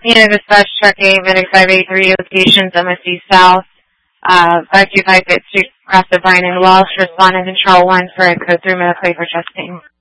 Unit dispatch tracking Medic 583 locations, MSD South, 525 Fifth Street, across the Bryan and Walsh, responding control 1 for a code 3 medical for testing.